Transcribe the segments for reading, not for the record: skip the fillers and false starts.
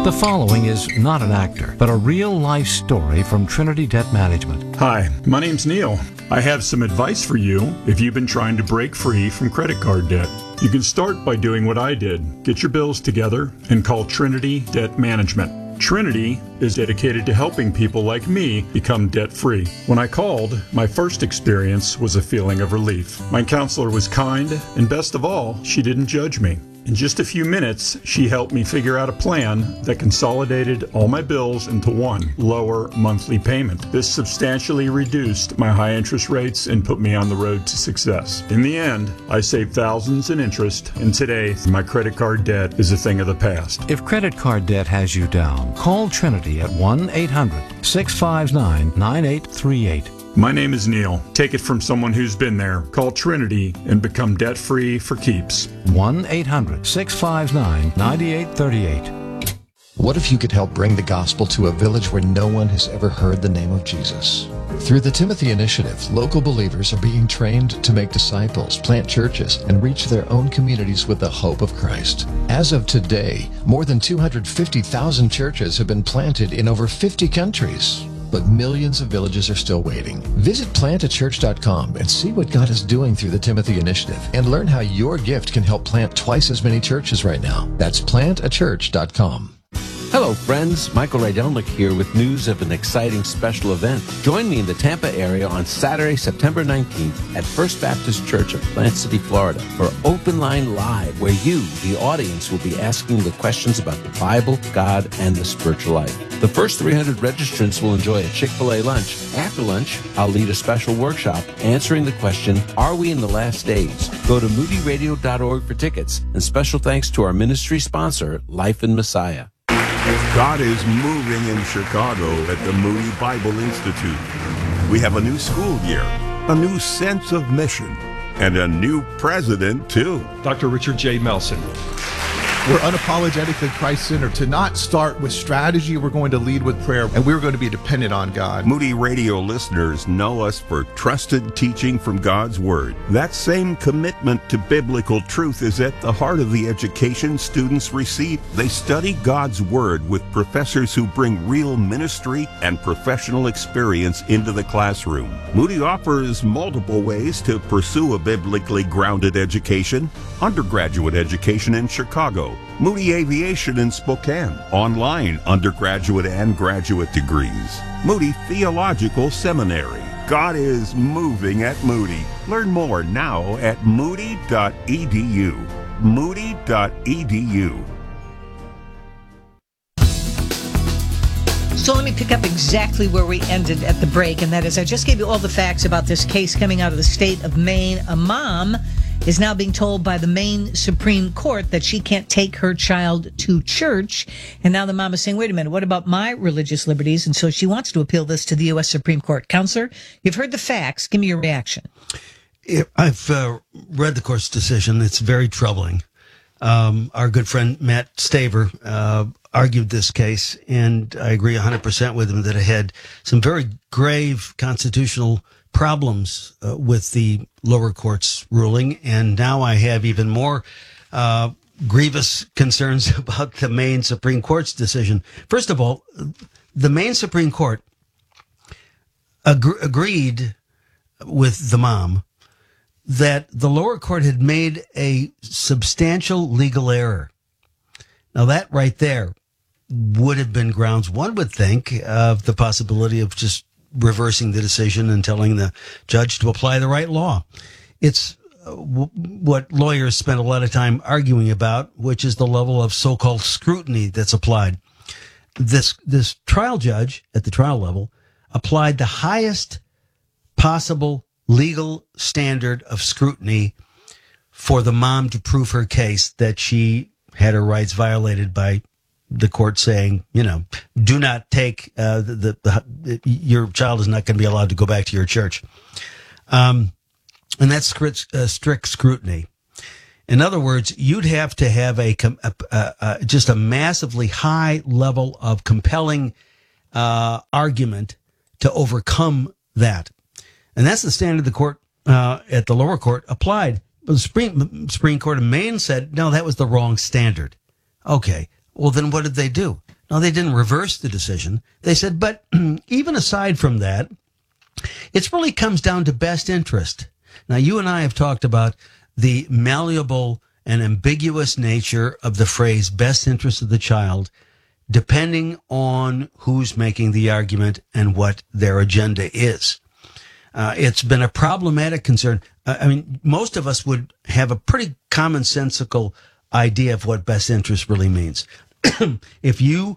The following is not an actor, but a real-life story from Trinity Debt Management. Hi, my name's Neil. I have some advice for you if you've been trying to break free from credit card debt. You can start by doing what I did. Get your bills together and call Trinity Debt Management. Trinity is dedicated to helping people like me become debt-free. When I called, my first experience was a feeling of relief. My counselor was kind, and best of all, she didn't judge me. In just a few minutes, she helped me figure out a plan that consolidated all my bills into one lower monthly payment. This substantially reduced my high interest rates and put me on the road to success. In the end, I saved thousands in interest, and today, my credit card debt is a thing of the past. If credit card debt has you down, call Trinity at 1-800-659-9838. My name is Neil. Take it from someone who's been there. Call Trinity and become debt-free for keeps. 1-800-659-9838. What if you could help bring the gospel to a village where no one has ever heard the name of Jesus? Through the Timothy Initiative, local believers are being trained to make disciples, plant churches, and reach their own communities with the hope of Christ. As of today, more than 250,000 churches have been planted in over 50 countries. But millions of villages are still waiting. Visit plantachurch.com and see what God is doing through the Timothy Initiative and learn how your gift can help plant twice as many churches right now. That's plantachurch.com. Hello, friends. Michael Rydelnik here with news of an exciting special event. Join me in the Tampa area on Saturday, September 19th at First Baptist Church of Plant City, Florida for Open Line Live, where you, the audience, will be asking the questions about the Bible, God, and the spiritual life. The first 300 registrants will enjoy a Chick-fil-A lunch. After lunch, I'll lead a special workshop answering the question, are we in the last days? Go to moodyradio.org for tickets. And special thanks to our ministry sponsor, Life in Messiah. God is moving in Chicago at the Moody Bible Institute. We have a new school year, a new sense of mission, and a new president, too. Dr. Richard J. Melson. We're unapologetically Christ-centered. To not start with strategy, we're going to lead with prayer, and we're going to be dependent on God. Moody Radio listeners know us for trusted teaching from God's Word. That same commitment to biblical truth is at the heart of the education students receive. They study God's Word with professors who bring real ministry and professional experience into the classroom. Moody offers multiple ways to pursue a biblically grounded education. Undergraduate education in Chicago, Moody Aviation in Spokane, online undergraduate and graduate degrees, Moody Theological Seminary. God is moving at Moody. Learn more now at moody.edu. Moody.edu. So let me pick up exactly where we ended at the break, and that is I just gave you all the facts about this case coming out of the state of Maine. A mom is now being told by the Maine Supreme Court that she can't take her child to church. And now the mom is saying, wait a minute, what about my religious liberties? And so she wants to appeal this to the U.S. Supreme Court. Counselor, you've heard the facts. Give me your reaction. I've read the court's decision. It's very troubling. Our good friend Matt Staver argued this case, and I agree 100% with him that it had some very grave constitutional problems with the lower court's ruling, and now I have even more grievous concerns about the Maine Supreme Court's decision. First of all, the Maine Supreme Court agreed with the mom that the lower court had made a substantial legal error. Now that right there would have been grounds, one would think, of the possibility of just reversing the decision and telling the judge to apply the right law. It's what lawyers spend a lot of time arguing about, which is the level of so-called scrutiny that's applied. This trial judge at the trial level applied the highest possible legal standard of scrutiny for the mom to prove her case that she had her rights violated by the court saying, do not take your child is not going to be allowed to go back to your church. And that's strict scrutiny. In other words, you'd have to have just a massively high level of compelling argument to overcome that. And that's the standard the court at the lower court applied. But the Supreme Court of Maine said, no, that was the wrong standard. Okay. Well, then what did they do? No, they didn't reverse the decision. They said, but even aside from that, it really comes down to best interest. Now, you and I have talked about the malleable and ambiguous nature of the phrase best interest of the child, depending on who's making the argument and what their agenda is. It's been a problematic concern. I mean, most of us would have a pretty commonsensical idea of what best interest really means. If you,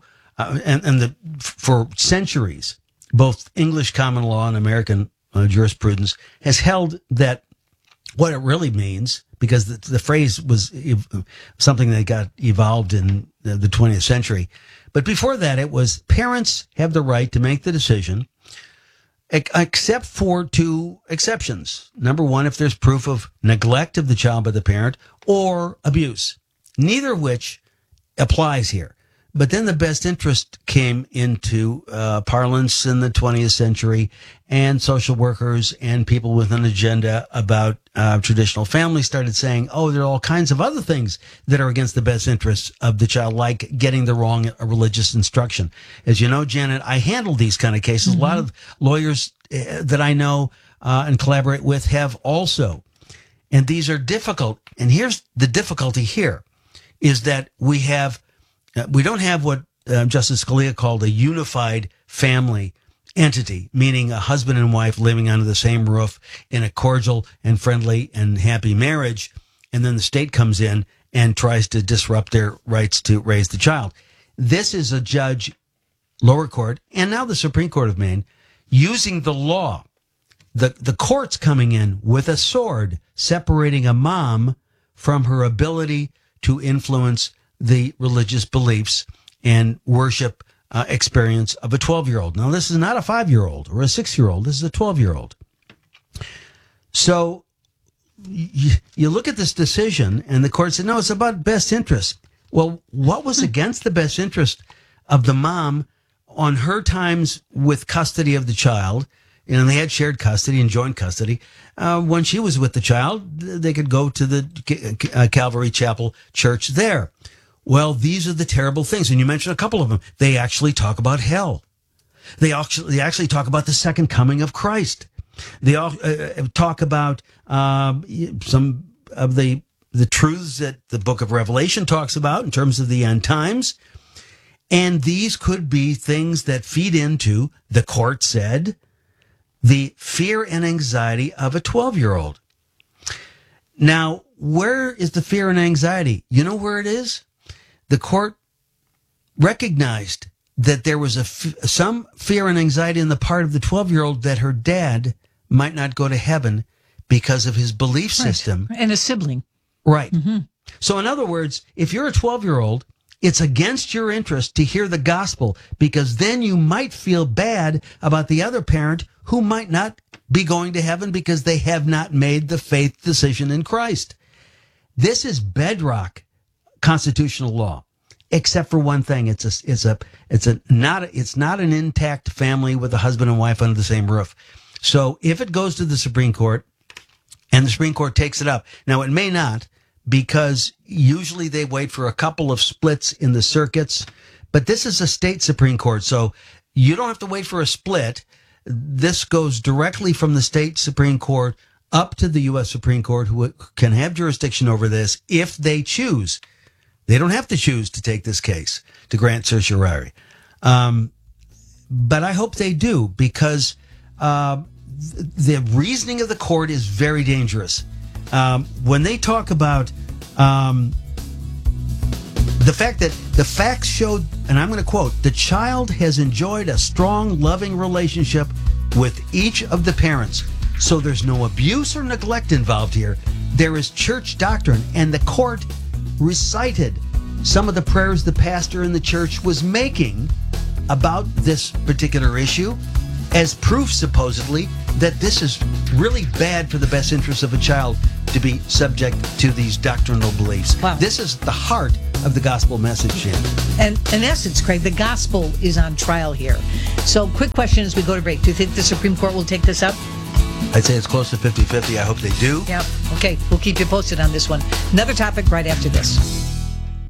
for centuries, both English common law and American jurisprudence has held that what it really means, because the phrase was something that got evolved in the 20th century. But before that, it was parents have the right to make the decision, except for two exceptions. Number one, if there's proof of neglect of the child by the parent or abuse, neither of which applies here. But then the best interest came into parlance in the 20th century, and social workers and people with an agenda about traditional families started saying, oh, there are all kinds of other things that are against the best interests of the child, like getting the wrong religious instruction. As you know, Janet, I handle these kind of cases. A lot of lawyers that I know and collaborate with have also. And these are difficult. And here's the difficulty here, is that we don't have what Justice Scalia called a unified family entity, meaning a husband and wife living under the same roof in a cordial and friendly and happy marriage, and then the state comes in and tries to disrupt their rights to raise the child. This is a judge, lower court, and now the Supreme Court of Maine, using the law, the courts coming in with a sword, separating a mom from her ability to influence the religious beliefs and worship experience of a 12-year-old. Now, this is not a 5-year-old or a 6-year-old. This is a 12-year-old. So you look at this decision, and the court said, no, it's about best interest. Well, what was against the best interest of the mom on her times with custody of the child? And they had shared custody and joint custody. When she was with the child, they could go to the Calvary Chapel Church there. Well, these are the terrible things. And you mentioned a couple of them. They actually talk about hell. They actually talk about the second coming of Christ. They all talk about some of the truths that the book of Revelation talks about in terms of the end times. And these could be things that feed into, the court said, the fear and anxiety of a 12-year-old. Now, where is the fear and anxiety? You know where it is? The court recognized that there was some fear and anxiety in the part of the 12-year-old that her dad might not go to heaven because of his belief system. And a sibling. Right. Mm-hmm. So in other words, if you're a 12-year-old, it's against your interest to hear the gospel, because then you might feel bad about the other parent who might not be going to heaven because they have not made the faith decision in Christ. This is bedrock constitutional law, except for one thing. It's not an intact family with a husband and wife under the same roof. So if it goes to the Supreme Court and the Supreme Court takes it up, now it may not, because usually they wait for a couple of splits in the circuits, but this is a state Supreme Court, so you don't have to wait for a split. This goes directly from the state Supreme Court up to the U.S. Supreme Court, who can have jurisdiction over this if they choose. They don't have to choose to take this case to grant certiorari. But I hope they do, because the reasoning of the court is very dangerous. When they talk about the fact that the facts showed, and I'm going to quote, the child has enjoyed a strong, loving relationship with each of the parents. So there's no abuse or neglect involved here. There is church doctrine, and the court recited some of the prayers the pastor in the church was making about this particular issue as proof, supposedly, that this is really bad for the best interests of a child to be subject to these doctrinal beliefs. Wow. This is the heart of the gospel message, Jan. And in essence, Craig, the gospel is on trial here. So quick question as we go to break. Do you think the Supreme Court will take this up? I'd say it's close to 50-50. I hope they do. Yeah. Okay. We'll keep you posted on this one. Another topic right after this.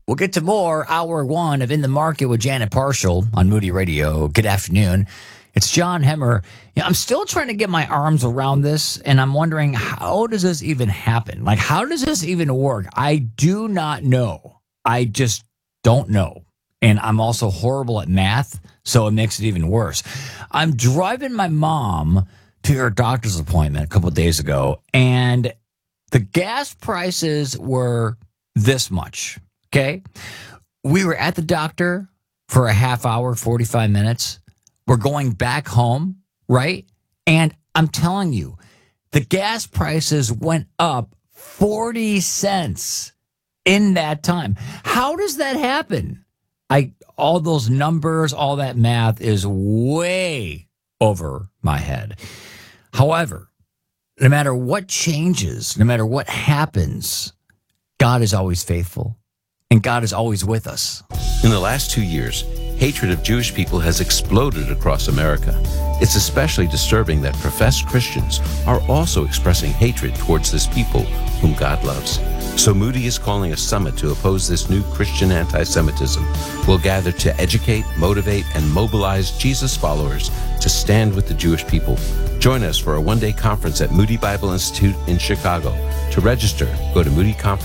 We'll get to more Hour 1 of In the Market with Janet Parshall on Moody Radio. Good afternoon. It's John Hemmer. I'm still trying to get my arms around this, and I'm wondering, how does this even happen? Like, how does this even work? I do not know. I just don't know. And I'm also horrible at math, so it makes it even worse. I'm driving my mom to her doctor's appointment a couple of days ago, and the gas prices were this much, okay? We were at the doctor for a half hour, 45 minutes. We're going back home, right? And I'm telling you, the gas prices went up 40 cents in that time. How does that happen? All those numbers, all that math is way over my head. However, no matter what changes, no matter what happens, God is always faithful, and God is always with us. In the last 2 years, hatred of Jewish people has exploded across America. It's especially disturbing that professed Christians are also expressing hatred towards this people whom God loves. So Moody is calling a summit to oppose this new Christian anti-Semitism. We'll gather to educate, motivate, and mobilize Jesus followers to stand with the Jewish people. Join us for a one-day conference at Moody Bible Institute in Chicago. To register, go to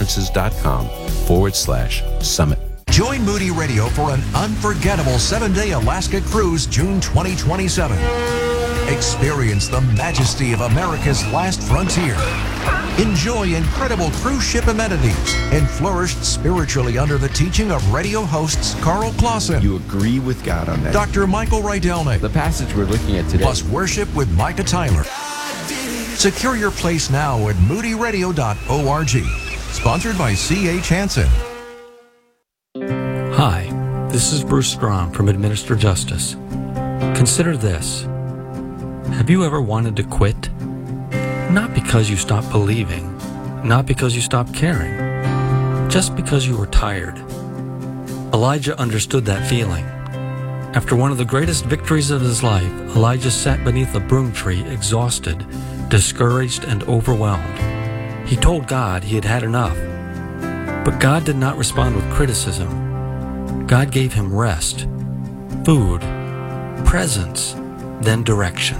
moodyconferences.com/summit. Join Moody Radio for an unforgettable 7-day Alaska cruise June 2027. Experience the majesty of America's last frontier. Enjoy incredible cruise ship amenities and flourish spiritually under the teaching of radio hosts Carl Clausen. You agree with God on that. Dr. Michael Rydelnik. The passage we're looking at today. Plus worship with Micah Tyler. Secure your place now at moodyradio.org. Sponsored by C.H. Hansen. Hi, this is Bruce Strom from Administer Justice. Consider this. Have you ever wanted to quit? Not because you stopped believing, not because you stopped caring, just because you were tired. Elijah understood that feeling. After one of the greatest victories of his life, Elijah sat beneath a broom tree, exhausted, discouraged, and overwhelmed. He told God he had had enough. But God did not respond with criticism. God gave him rest, food, presence, then direction.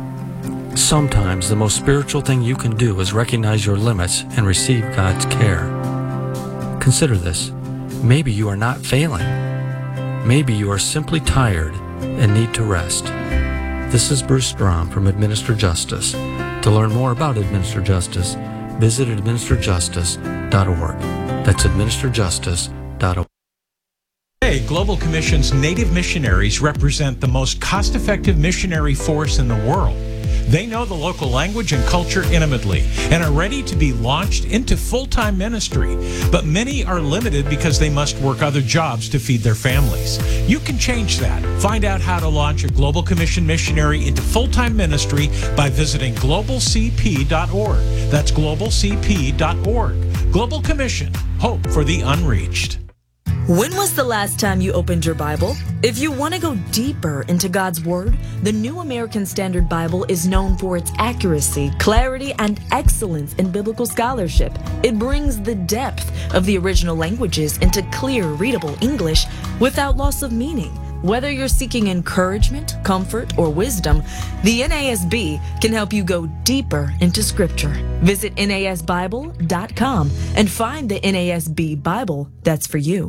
Sometimes the most spiritual thing you can do is recognize your limits and receive God's care. Consider this. Maybe you are not failing. Maybe you are simply tired and need to rest. This is Bruce Strom from Administer Justice. To learn more about Administer Justice, visit administerjustice.org. That's administerjustice.org. Today, Global Commission's Native missionaries represent the most cost-effective missionary force in the world. They know the local language and culture intimately and are ready to be launched into full-time ministry. But many are limited because they must work other jobs to feed their families. You can change that. Find out how to launch a Global Commission missionary into full-time ministry by visiting globalcp.org. That's globalcp.org. Global Commission, hope for the unreached. When was the last time you opened your Bible? If you want to go deeper into God's Word, the New American Standard Bible is known for its accuracy, clarity, and excellence in biblical scholarship. It brings the depth of the original languages into clear, readable English without loss of meaning. Whether you're seeking encouragement, comfort, or wisdom, the NASB can help you go deeper into Scripture. Visit NASBible.com and find the NASB Bible that's for you.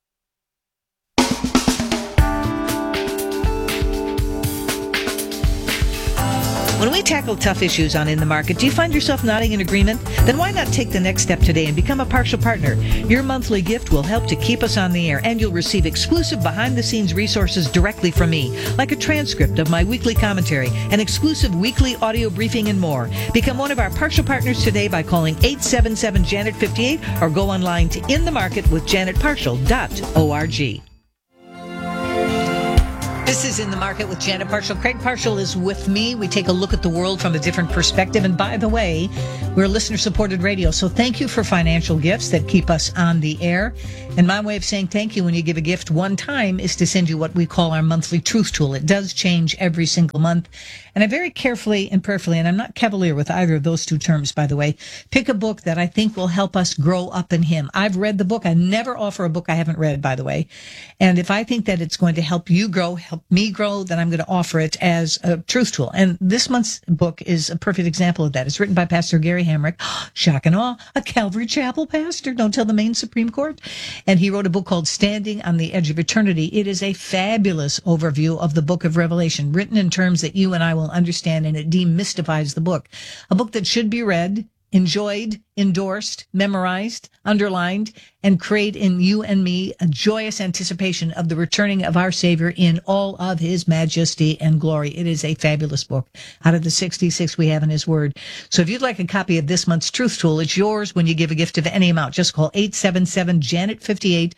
When we tackle tough issues on In the Market, do you find yourself nodding in agreement? Then why not take the next step today and become a partial partner? Your monthly gift will help to keep us on the air, and you'll receive exclusive behind-the-scenes resources directly from me, like a transcript of my weekly commentary, an exclusive weekly audio briefing, and more. Become one of our partial partners today by calling 877-JANET-58 or go online to inthemarketwithjanetpartial.org. This is In the Market with Janet Parshall. Craig Parshall is with me. We take a look at the world from a different perspective. And by the way, we're listener-supported radio, so thank you for financial gifts that keep us on the air. And my way of saying thank you when you give a gift one time is to send you what we call our monthly truth tool. It does change every single month. And I very carefully and prayerfully, and I'm not cavalier with either of those two terms, by the way, pick a book that I think will help us grow up in Him. I've read the book. I never offer a book I haven't read, by the way. And if I think that it's going to help you grow, help me grow, then I'm going to offer it as a truth tool. And this month's book is a perfect example of that. It's written by Pastor Gary Hamrick. Shock and awe, a Calvary Chapel pastor. Don't tell the Maine Supreme Court. And he wrote a book called Standing on the Edge of Eternity. It is a fabulous overview of the book of Revelation, written in terms that you and I will understand, and it demystifies the book. A book that should be read, enjoyed, endorsed, memorized, underlined, and create in you and me a joyous anticipation of the returning of our Savior in all of His majesty and glory. It is a fabulous book out of the 66 we have in His Word. So if you'd like a copy of this month's Truth Tool, it's yours when you give a gift of any amount. Just call 877-JANET-58,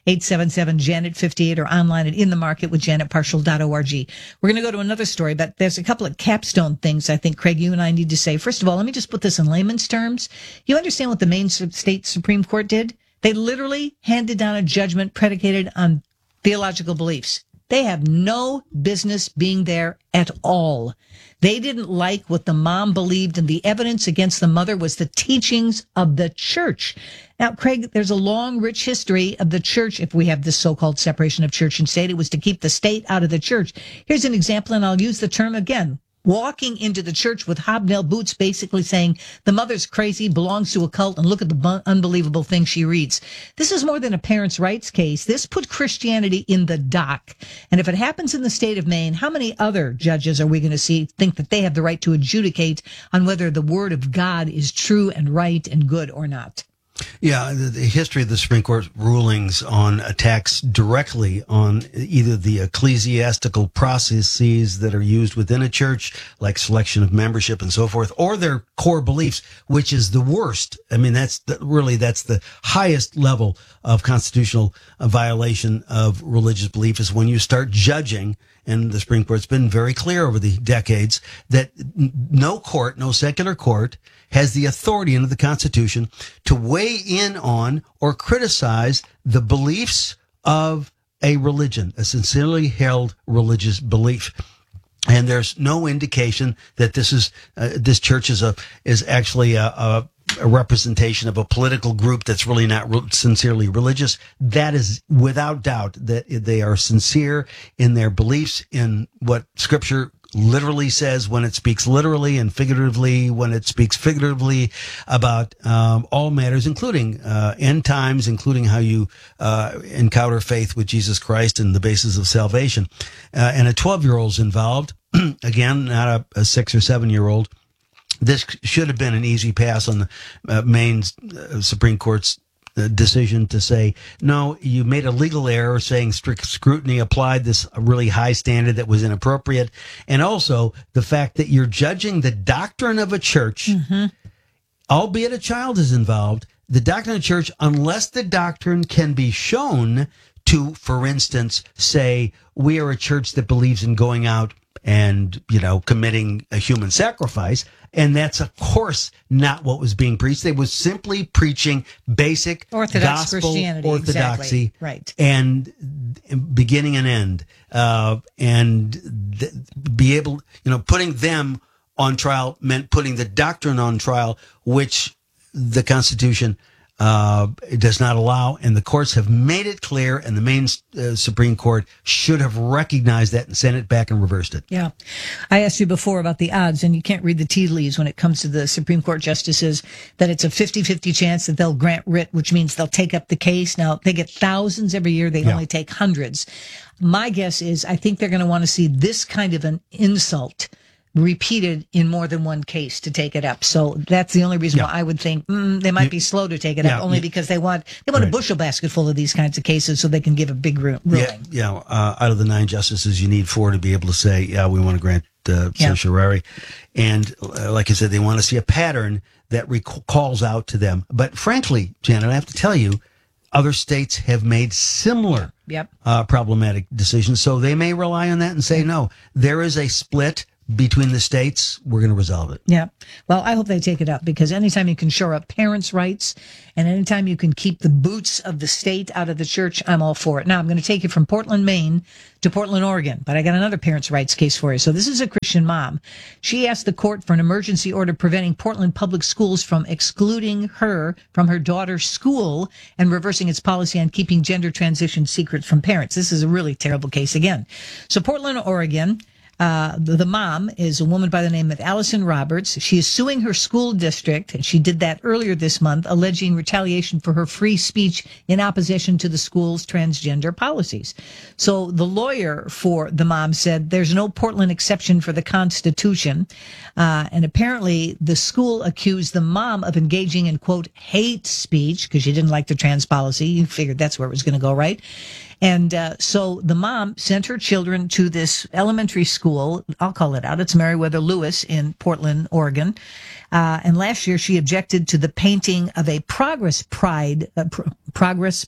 877-JANET-58, or online at inthemarketwithjanetparshall.org. We're going to go to another story, but there's a couple of capstone things I think, Craig, you and I need to say. First of all, let me just put this in layman's terms. You understand what the Maine State Supreme Court did? They literally handed down a judgment predicated on theological beliefs. They have no business being there at all. They didn't like what the mom believed, and the evidence against the mother was the teachings of the church. Now, Craig, there's a long, rich history of the church. If we have this so-called separation of church and state, it was to keep the state out of the church. Here's an example, and I'll use the term again. Walking into the church with hobnail boots, basically saying the mother's crazy, belongs to a cult, and look at the unbelievable things she reads. This is more than a parents' rights case. This put Christianity in the dock. And if it happens in the state of Maine, how many other judges are we going to see think that they have the right to adjudicate on whether the word of God is true and right and good or not? Yeah, the history of the Supreme Court rulings on attacks directly on either the ecclesiastical processes that are used within a church, like selection of membership and so forth, or their core beliefs, which is the worst. I mean, that's the highest level of constitutional violation of religious belief, is when you start judging. And the Supreme Court's been very clear over the decades that no court, no secular court, has the authority under the Constitution to weigh in on or criticize the beliefs of a religion, a sincerely held religious belief. And there's no indication that this church is actually a representation of a political group that's really not sincerely religious. That is without doubt that they are sincere in their beliefs in what Scripture literally says when it speaks literally, and figuratively when it speaks figuratively, about all matters, including end times, including how you encounter faith with Jesus Christ and the basis of salvation. And a 12-year-old's involved, again, not a 6 or 7-year-old. This should have been an easy pass on the Maine Supreme Court's decision to say, no, you made a legal error saying strict scrutiny applied this really high standard that was inappropriate. And also the fact that you're judging the doctrine of a church, albeit a child is involved, the doctrine of the church, unless the doctrine can be shown to, for instance, say, we are a church that believes in going out and, committing a human sacrifice. And that's, of course, not what was being preached. They was simply preaching basic Orthodox gospel Christianity, orthodoxy, exactly. Right. And beginning and end, be able, putting them on trial meant putting the doctrine on trial, which the Constitution does not allow, and the courts have made it clear, and the Maine Supreme Court should have recognized that and sent it back and reversed it. Yeah. I asked you before about the odds, and you can't read the tea leaves when it comes to the Supreme Court justices, that it's a 50-50 chance that they'll grant writ, which means they'll take up the case. Now, they get thousands every year. They only take hundreds. My guess is I think they're going to want to see this kind of an insult repeated in more than one case to take it up. So that's the only reason why I would think they might be slow to take it up, only because they want a bushel basket full of these kinds of cases so they can give a big ruling. Out of the 9 justices, you need 4 to be able to say, we want to grant certiorari. And like I said, they want to see a pattern that calls out to them. But frankly, Janet, I have to tell you, other states have made similar problematic decisions. So they may rely on that and say, no, there is a split between the states. We're going to resolve it. Yeah. Well, I hope they take it up, because anytime you can shore up parents' rights and anytime you can keep the boots of the state out of the church, I'm all for it. Now, I'm going to take you from Portland, Maine to Portland, Oregon, but I got another parents' rights case for you. So this is a Christian mom. She asked the court for an emergency order preventing Portland public schools from excluding her from her daughter's school and reversing its policy on keeping gender transition secret from parents. This is a really terrible case again. So Portland, Oregon, the mom is a woman by the name of Allison Roberts. She is suing her school district, and she did that earlier this month, alleging retaliation for her free speech in opposition to the school's transgender policies. So the lawyer for the mom said there's no Portland exception for the Constitution. And apparently the school accused the mom of engaging in, quote, hate speech because she didn't like the trans policy. You figured that's where it was going to go, right? And so the mom sent her children to this elementary school. I'll call it out. It's Meriwether Lewis in Portland, Oregon. And last year she objected to the painting of a Progress Pride, Progress,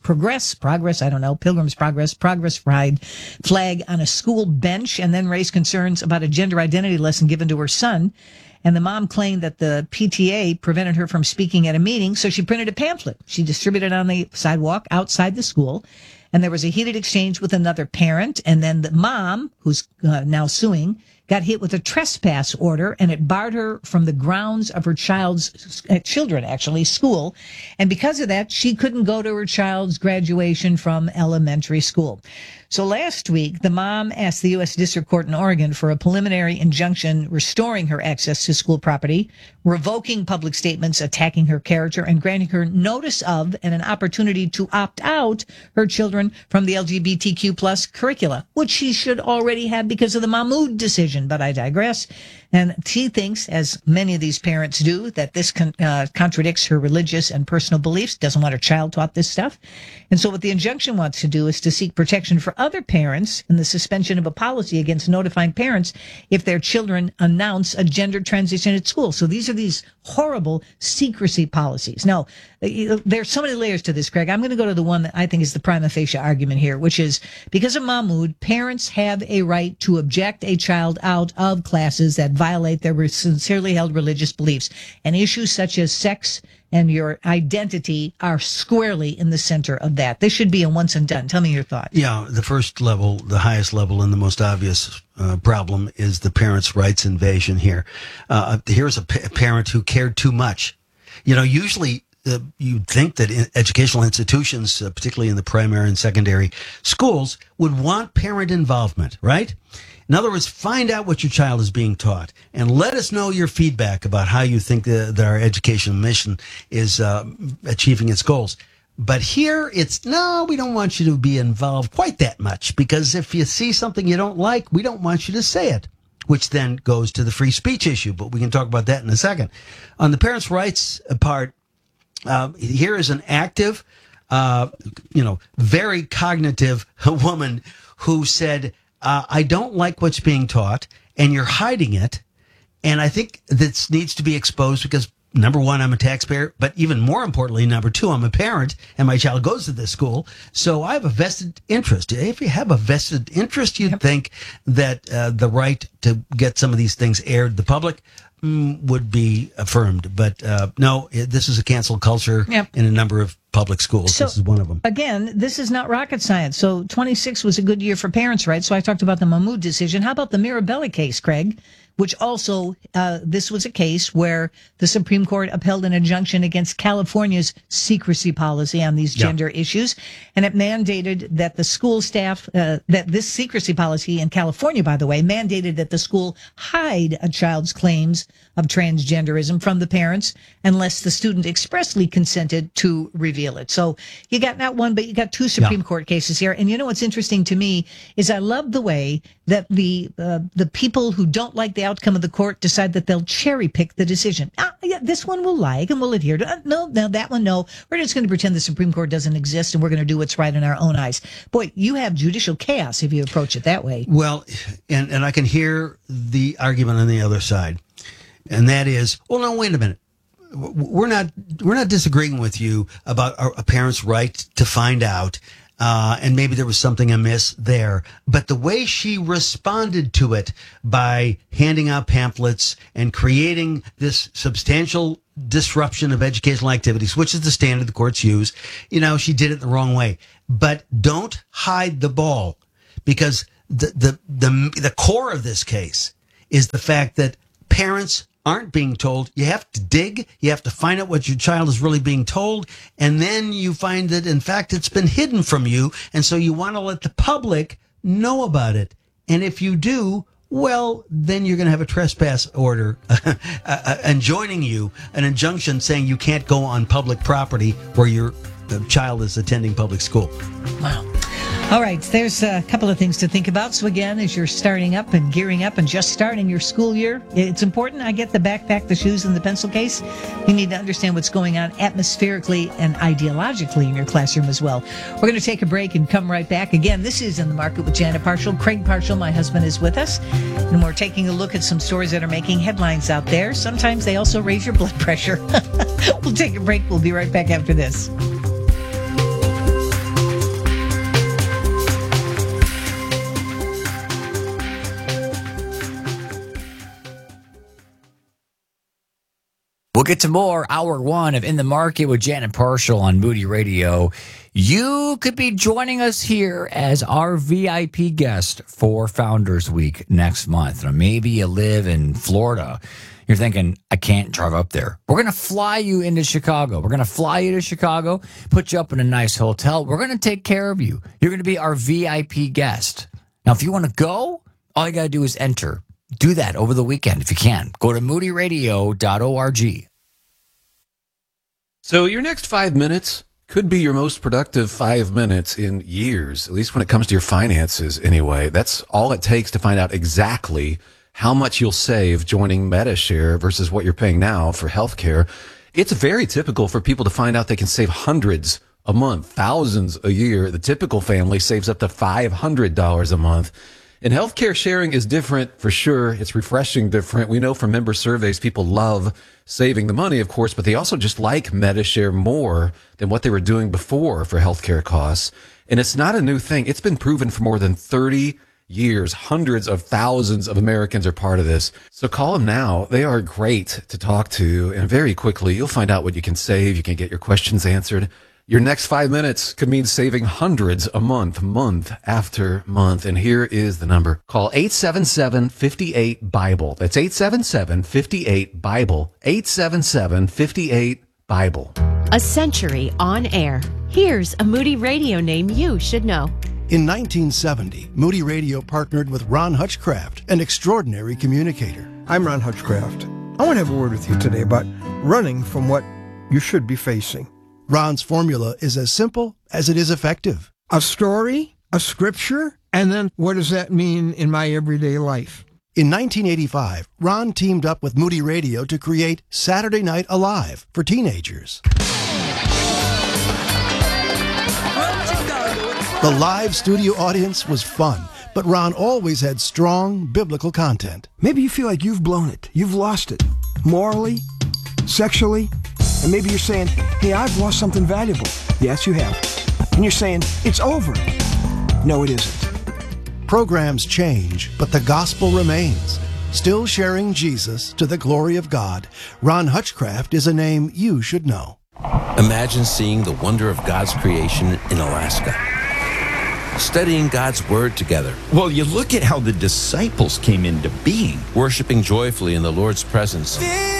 I don't know, Pilgrim's Progress Pride flag on a school bench, and then raised concerns about a gender identity lesson given to her son. And the mom claimed that the PTA prevented her from speaking at a meeting, so she printed a pamphlet. She distributed it on the sidewalk outside the school. And there was a heated exchange with another parent. And then the mom, who's now suing, got hit with a trespass order, and it barred her from the grounds of her children's school. And because of that, she couldn't go to her child's graduation from elementary school. So last week, the mom asked the U.S. District Court in Oregon for a preliminary injunction restoring her access to school property, revoking public statements attacking her character, and granting her notice of and an opportunity to opt out her children from the LGBTQ plus curricula, which she should already have because of the Mahmoud decision. But I digress. And she thinks, as many of these parents do, that this contradicts her religious and personal beliefs, doesn't want her child taught this stuff. And so what the injunction wants to do is to seek protection for other parents and the suspension of a policy against notifying parents if their children announce a gender transition at school. So these are these horrible secrecy policies. Now, there's so many layers to this, Craig. I'm going to go to the one that I think is the prima facie argument here, which is because of Mahmoud, parents have a right to object a child out of classes that violate their sincerely held religious beliefs. And issues such as sex and your identity are squarely in the center of that. This should be a once and done. Tell me your thoughts. Yeah, the first level, the highest level, and the most obvious problem is the parents' rights invasion here. Here's a parent who cared too much. You know, usually you'd think that educational institutions, particularly in the primary and secondary schools, would want parent involvement, right? In other words, find out what your child is being taught and let us know your feedback about how you think that our educational mission is achieving its goals. But here it's, no, we don't want you to be involved quite that much, because if you see something you don't like, we don't want you to say it, which then goes to the free speech issue. But we can talk about that in a second. On the parents' rights part, here is an active, very cognitive woman who said, I don't like what's being taught, and you're hiding it. And I think this needs to be exposed because, number one, I'm a taxpayer, but even more importantly, number two, I'm a parent, and my child goes to this school. So I have a vested interest. If you have a vested interest, you'd think that the right to get some of these things aired to the public would be affirmed. But no, this is a cancel culture in a number of public schools. So, this is one of them. Again, this is not rocket science. So 26 was a good year for parents' rights. So I talked about the Mahmoud decision. How about the Mirabelli case, Craig? Which also, this was a case where the Supreme Court upheld an injunction against California's secrecy policy on these gender issues. And it mandated that the school staff, that this secrecy policy in California, by the way, mandated that the school hide a child's claims of transgenderism from the parents unless the student expressly consented to reveal it. So you got not one, but you got two Supreme Court cases here. And you know what's interesting to me is I love the way that the people who don't like the outcome of the court decide that they'll cherry pick the decision. This one we'll like and we'll adhere to. No, that one, no. We're just going to pretend the Supreme Court doesn't exist and we're going to do what's right in our own eyes. Boy, you have judicial chaos if you approach it that way. Well, and I can hear the argument on the other side. And that is, well, no, wait a minute. We're not disagreeing with you about a parent's right to find out and maybe there was something amiss there. But the way she responded to it by handing out pamphlets and creating this substantial disruption of educational activities, which is the standard the courts use, she did it the wrong way. But don't hide the ball, because the core of this case is the fact that parents aren't being told. You have to dig. You have to find out what your child is really being told. And then you find that, in fact, it's been hidden from you. And so you want to let the public know about it. And if you do, well, then you're going to have a trespass order enjoining you, an injunction saying you can't go on public property where your child is attending public school. Wow. All right, there's a couple of things to think about. So again, as you're starting up and gearing up and just starting your school year, it's important. I get the backpack, the shoes, and the pencil case. You need to understand what's going on atmospherically and ideologically in your classroom as well. We're going to take a break and come right back. Again, this is In the Market with Janet Parshall. Craig Parshall, my husband, is with us. And we're taking a look at some stories that are making headlines out there. Sometimes they also raise your blood pressure. We'll take a break. We'll be right back after this. We'll get to more Hour 1 of In the Market with Janet Parshall on Moody Radio. You could be joining us here as our VIP guest for Founders Week next month. Now, maybe you live in Florida. You're thinking, I can't drive up there. We're going to fly you into Chicago. We're going to fly you to Chicago, put you up in a nice hotel. We're going to take care of you. You're going to be our VIP guest. Now, if you want to go, all you got to do is enter. Do that over the weekend if you can. Go to moodyradio.org. So your next 5 minutes could be your most productive 5 minutes in years, at least when it comes to your finances anyway. That's all it takes to find out exactly how much you'll save joining MediShare versus what you're paying now for healthcare. It's very typical for people to find out they can save hundreds a month, thousands a year. The typical family saves up to $500 a month. And healthcare sharing is different for sure. It's refreshing different. We know from member surveys, people love saving the money, of course, but they also just like MediShare more than what they were doing before for healthcare costs. And it's not a new thing. It's been proven for more than 30 years. Hundreds of thousands of Americans are part of this. So call them now. They are great to talk to. And very quickly, you'll find out what you can save. You can get your questions answered. Your next 5 minutes could mean saving hundreds a month, month after month. And here is the number. Call 877-58-BIBLE. That's 877-58-BIBLE. 877-58-BIBLE. A century on air. Here's a Moody Radio name you should know. In 1970, Moody Radio partnered with Ron Hutchcraft, an extraordinary communicator. I'm Ron Hutchcraft. I want to have a word with you today about running from what you should be facing. Ron's formula is as simple as it is effective. A story, a scripture, and then what does that mean in my everyday life? In 1985, Ron teamed up with Moody Radio to create Saturday Night Alive for teenagers. The live studio audience was fun, but Ron always had strong biblical content. Maybe you feel like you've blown it, you've lost it, morally, sexually, and maybe you're saying, hey, I've lost something valuable. Yes, you have. And you're saying, it's over. No, it isn't. Programs change, but the gospel remains. Still sharing Jesus to the glory of God, Ron Hutchcraft is a name you should know. Imagine seeing the wonder of God's creation in Alaska. Studying God's Word together. Well, you look at how the disciples came into being. Worshiping joyfully in the Lord's presence.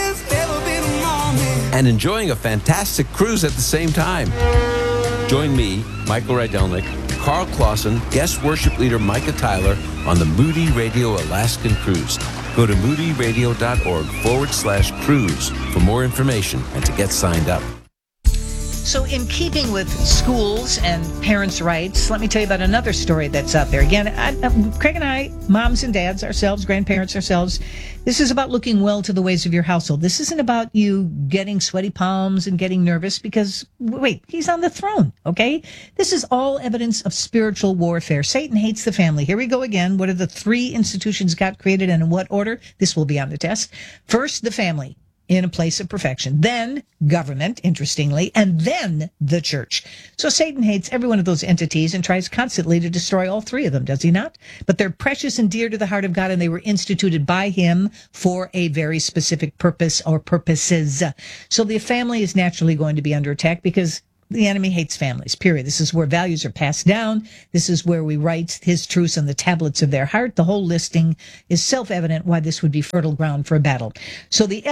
And enjoying a fantastic cruise at the same time. Join me, Michael Rydelnik, Carl Clausen, guest worship leader Micah Tyler on the Moody Radio Alaskan Cruise. Go to moodyradio.org/cruise for more information and to get signed up. So in keeping with schools and parents' rights, let me tell you about another story that's out there. Again, Craig and I, moms and dads ourselves, grandparents ourselves, this is about looking well to the ways of your household. This isn't about you getting sweaty palms and getting nervous because, wait, he's on the throne, okay? This is all evidence of spiritual warfare. Satan hates the family. Here we go again. What are the three institutions God created and in what order? This will be on the test. First, the family. in a place of perfection, then government, interestingly, and then the church. So Satan hates every one of those entities and tries constantly to destroy all three of them, does he not? But they're precious and dear to the heart of God, and they were instituted by him for a very specific purpose or purposes. So the family is naturally going to be under attack because the enemy hates families, period. This is where values are passed down. This is where we write his truths on the tablets of their heart. The whole listing is self-evident why this would be fertile ground for a battle. So the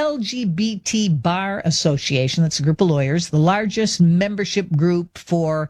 LGBT Bar Association, that's a group of lawyers, the largest membership group for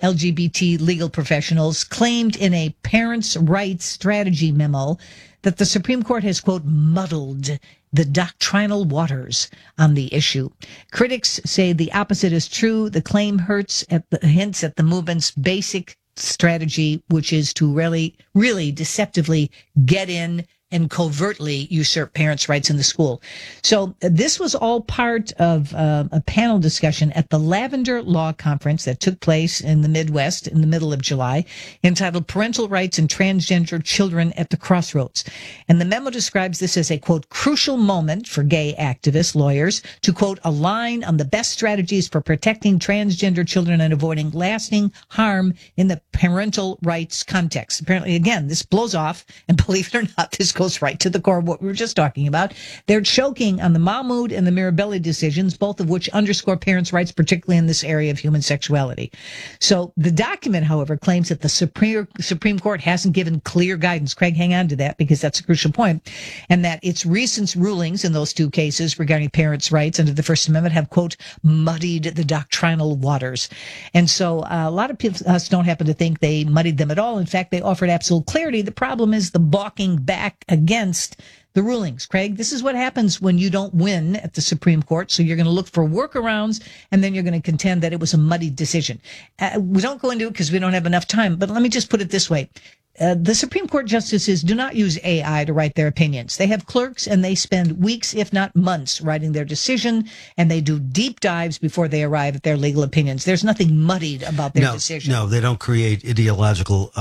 LGBT legal professionals, claimed in a parents' rights strategy memo that the Supreme Court has, quote, muddled the doctrinal waters on the issue. Critics say the opposite is true. The claim hints at the movement's basic strategy, which is to really deceptively get in and covertly usurp parents' rights in the school. So this was all part of a panel discussion at the Lavender Law Conference that took place in the Midwest in the middle of July, entitled Parental Rights and Transgender Children at the Crossroads. And the memo describes this as a, quote, crucial moment for gay activists, lawyers, to, quote, align on the best strategies for protecting transgender children and avoiding lasting harm in the parental rights context. Apparently, again, this blows off, and believe it or not, this goes right to the core of what we were just talking about. They're choking on the Mahmoud and the Mirabelli decisions, both of which underscore parents' rights, particularly in this area of human sexuality. So the document, however, claims that the Supreme Court hasn't given clear guidance. Craig, hang on to that because that's a crucial point. And that its recent rulings in those two cases regarding parents' rights under the First Amendment have, quote, muddied the doctrinal waters. And so a lot of us don't happen to think they muddied them at all. In fact, they offered absolute clarity. The problem is the balking back against the rulings. Craig, this is what happens when you don't win at the Supreme Court. So you're going to look for workarounds, and then you're going to contend that it was a muddied decision. We don't go into it because we don't have enough time, but let me just put it this way. The Supreme Court justices do not use AI to write their opinions. They have clerks, and they spend weeks, if not months, writing their decision, and they do deep dives before they arrive at their legal opinions. There's nothing muddied about their decision. No, they don't create ideological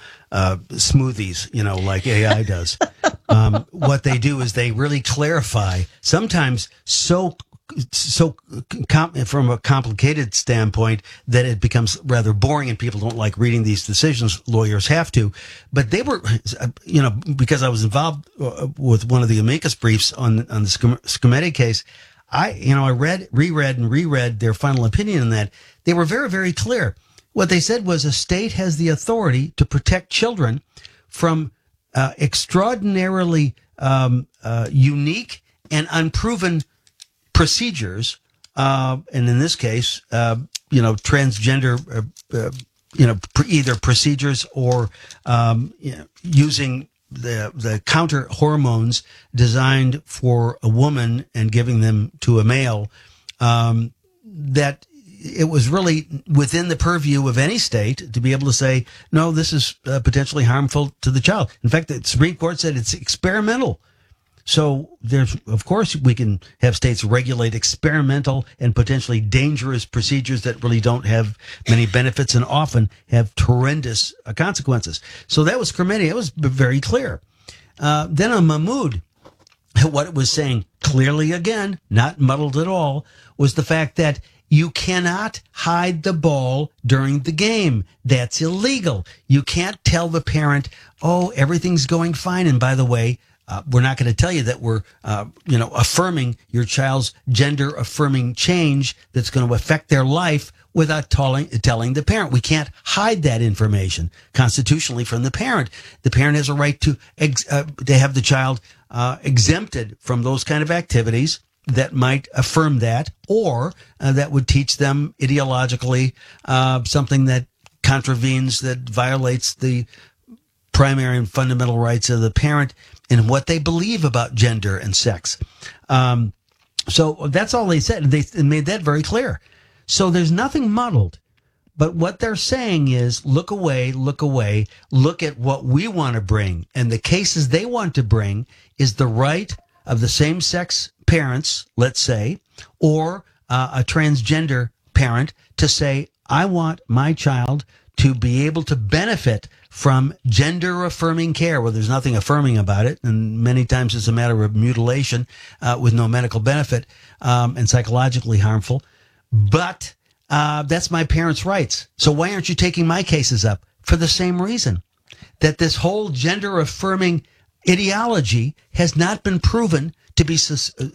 smoothies, like AI does. What they do is they really clarify, sometimes from a complicated standpoint that it becomes rather boring and people don't like reading these decisions. Lawyers have to, but they were, because I was involved with one of the amicus briefs on the Scometti case. I reread their final opinion on that. They were very, very clear. What they said was a state has the authority to protect children from extraordinarily unique and unproven procedures, and in this case, transgender, either procedures or using the counter hormones designed for a woman and giving them to a male, that it was really within the purview of any state to be able to say, no, this is potentially harmful to the child. In fact, the Supreme Court said it's experimental. So of course, we can have states regulate experimental and potentially dangerous procedures that really don't have many benefits and often have horrendous consequences. So that was Scometti. It was very clear. Then on Mahmoud, what it was saying clearly, again, not muddled at all, was the fact that you cannot hide the ball during the game. That's illegal. You can't tell the parent, oh, everything's going fine. And by the way, we're not going to tell you that we're, affirming your child's gender affirming change that's going to affect their life without telling the parent. We can't hide that information constitutionally from the parent. The parent has a right to have the child exempted from those kind of activities that might affirm that, or that would teach them ideologically something that contravenes, that violates the primary and fundamental rights of the parent and what they believe about gender and sex. So that's all they said. They made that very clear. So there's nothing muddled. But what they're saying is, look away, look at what we want to bring. And the cases they want to bring is the right of the same-sex parents, let's say, or a transgender parent to say, I want my child to be able to benefit from gender-affirming care, where there's nothing affirming about it, and many times it's a matter of mutilation with no medical benefit and psychologically harmful. But that's my parents' rights. So why aren't you taking my cases up? For the same reason, that this whole gender-affirming ideology has not been proven to be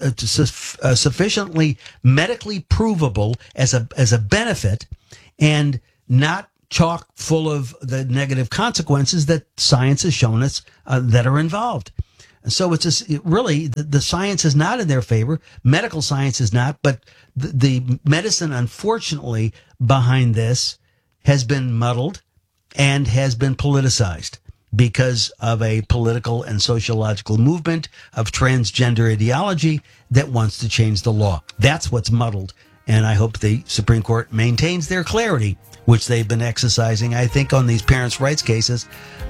sufficiently medically provable as a benefit, and not chock full of the negative consequences that science has shown us that are involved. And so it's just, really, the science is not in their favor. Medical science is not, but the medicine, unfortunately, behind this has been muddled and has been politicized because of a political and sociological movement of transgender ideology that wants to change the law. That's what's muddled. And I hope the Supreme Court maintains their clarity, which they've been exercising, I think, on these parents' rights cases.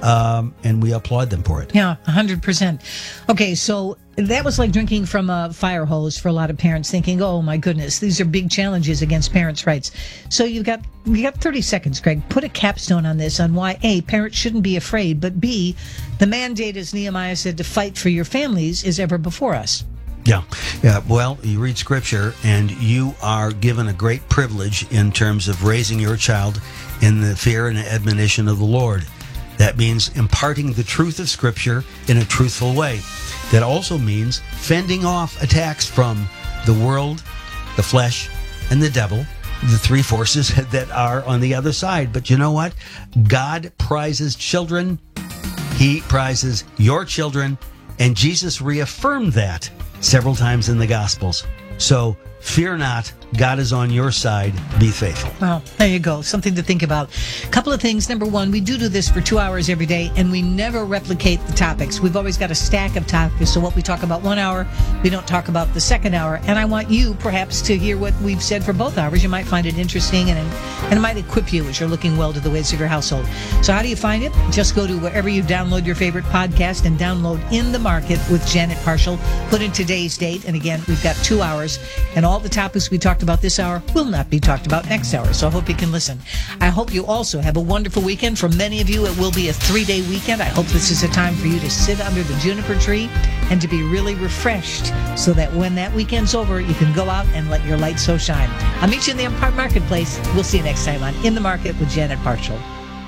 And we applaud them for it. Yeah, 100%. Okay, so that was like drinking from a fire hose for a lot of parents, thinking, oh my goodness, these are big challenges against parents' rights. So you got 30 seconds, Greg. Put a capstone on this, on why, A, parents shouldn't be afraid, but B, the mandate, as Nehemiah said, to fight for your families is ever before us. Yeah. Well, you read Scripture, and you are given a great privilege in terms of raising your child in the fear and admonition of the Lord. That means imparting the truth of Scripture in a truthful way. That also means fending off attacks from the world, the flesh, and the devil, the three forces that are on the other side. But you know what? God prizes children. He prizes your children. And Jesus reaffirmed that several times in the Gospels. So fear not, God is on your side. Be faithful. Well, there you go. Something to think about. A couple of things. Number one, we do this for 2 hours every day, and we never replicate the topics. We've always got a stack of topics. So what we talk about 1 hour, we don't talk about the second hour. And I want you perhaps to hear what we've said for both hours. You might find it interesting, and it might equip you as you're looking well to the ways of your household. So how do you find it? Just go to wherever you download your favorite podcast and download In the Market with Janet Parshall. Put in today's date. And again, we've got 2 hours, and all the topics we talked about this hour will not be talked about next hour. So I hope you can listen. I hope you also have a wonderful weekend. For many of you, it will be a 3-day weekend. I hope this is a time for you to sit under the juniper tree and to be really refreshed, so that when that weekend's over, you can go out and let your light so shine. I'll meet you in the Empire Marketplace. We'll see you next time on In the Market with Janet Parshall.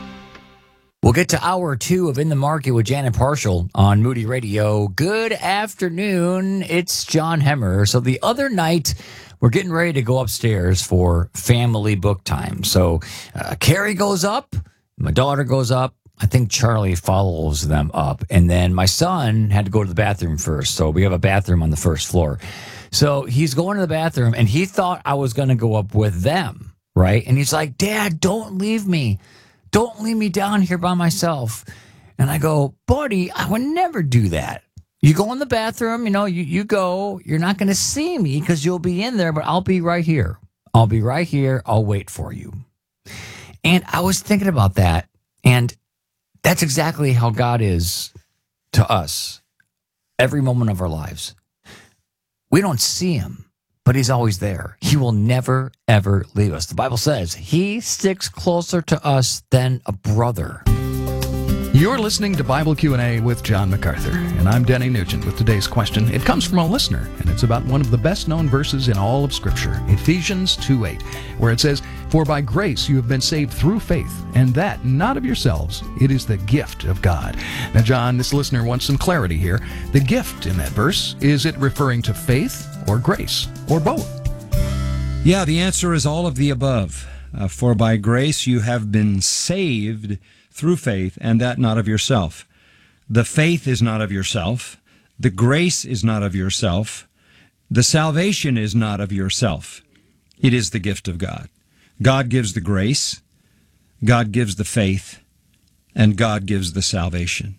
We'll get to hour 2 of In the Market with Janet Parshall on Moody Radio. Good afternoon. It's John Hemmer. So the other night, we're getting ready to go upstairs for family book time. So Carrie goes up, my daughter goes up. I think Charlie follows them up. And then my son had to go to the bathroom first. So we have a bathroom on the first floor. So he's going to the bathroom, and he thought I was going to go up with them, right? And he's like, Dad, don't leave me. Don't leave me down here by myself. And I go, buddy, I would never do that. You go in the bathroom, you go. You're not going to see me because you'll be in there, but I'll be right here. I'll be right here. I'll wait for you. And I was thinking about that, and that's exactly how God is to us every moment of our lives. We don't see him, but he's always there. He will never, ever leave us. The Bible says he sticks closer to us than a brother. You're listening to Bible Q&A with John MacArthur, and I'm Denny Nugent with today's question. It comes from a listener, and it's about one of the best-known verses in all of Scripture, Ephesians 2:8, where it says, "For by grace you have been saved through faith, and that not of yourselves, it is the gift of God." Now, John, this listener wants some clarity here. The gift in that verse, is it referring to faith or grace, or both? Yeah, the answer is all of the above. For by grace you have been saved through faith, and that not of yourself. The faith is not of yourself. The grace is not of yourself. The salvation is not of yourself. It is the gift of God. God gives the grace, God gives the faith, and God gives the salvation.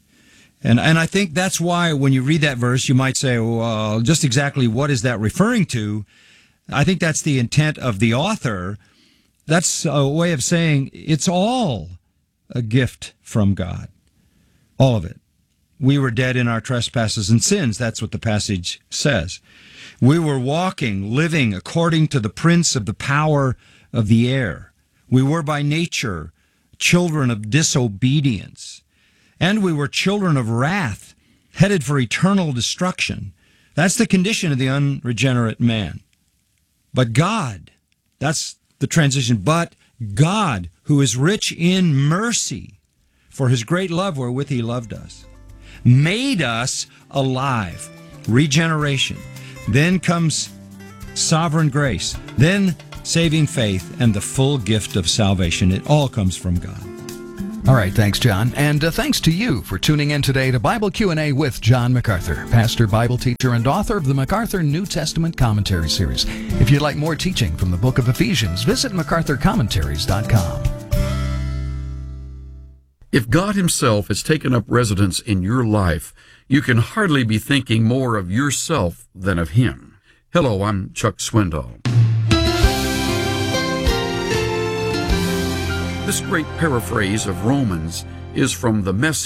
And I think that's why when you read that verse, you might say, well, just exactly what is that referring to? I think that's the intent of the author. That's a way of saying it's all a gift from God. All of it. We were dead in our trespasses and sins. That's what the passage says. We were walking, living according to the prince of the power of the air. We were by nature children of disobedience, and we were children of wrath, headed for eternal destruction. That's the condition of the unregenerate man. But God, that's the transition, but God, who is rich in mercy, for his great love wherewith he loved us, made us alive. Regeneration. Then comes sovereign grace. Then saving faith and the full gift of salvation. It all comes from God. All right, thanks, John. And thanks to you for tuning in today to Bible Q&A with John MacArthur, pastor, Bible teacher, and author of the MacArthur New Testament Commentary Series. If you'd like more teaching from the book of Ephesians, visit MacArthurCommentaries.com. If God himself has taken up residence in your life, you can hardly be thinking more of yourself than of him. Hello, I'm Chuck Swindoll. This great paraphrase of Romans is from the Message